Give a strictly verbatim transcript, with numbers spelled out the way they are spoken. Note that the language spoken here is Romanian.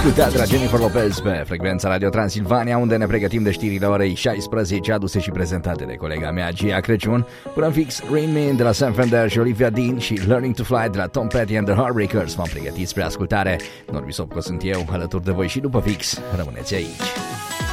ascultat de la Jennifer Lopez pe frecvența Radio Transilvania, unde ne pregătim de știrile orei șaisprezece, aduse și prezentate de colega mea Gia Crăciun. Până în fix, Rain Man de la Sam Fender și Olivia Dean și Learning to Fly de la Tom Petty and the Heartbreakers m-am pregătit spre ascultare. Norbi Sopco sunt eu, alături de voi și după fix. Rămâneți aici.